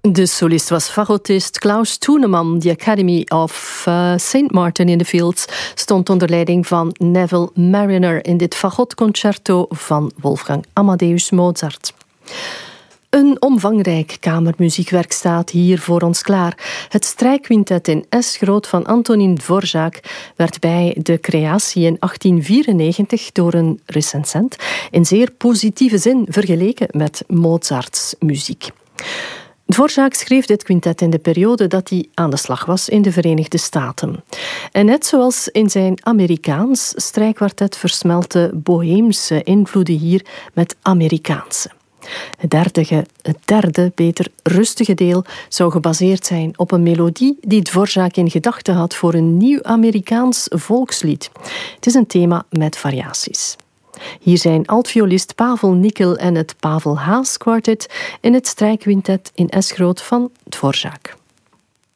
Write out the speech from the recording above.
De solist was fagotist Klaus Toeneman. The Academy of St. Martin in the Fields stond onder leiding van Neville Marriner in dit fagotconcerto van Wolfgang Amadeus Mozart. Een omvangrijk kamermuziekwerk staat hier voor ons klaar. Het strijkquintet in S-groot van Antonín Dvořák werd bij de creatie in 1894 door een recensent in zeer positieve zin vergeleken met Mozarts muziek. Dvořák schreef dit quintet in de periode dat hij aan de slag was in de Verenigde Staten. En net zoals in zijn Amerikaans strijkkwartet versmelten boheemse invloeden hier met Amerikaanse. Het derde, beter rustige deel zou gebaseerd zijn op een melodie die Dvořák in gedachten had voor een nieuw Amerikaans volkslied. Het is een thema met variaties. Hier zijn altviolist Pavel Nickel en het Pavel Haas Quartet in het strijkquintet in S-groot van Dvořák.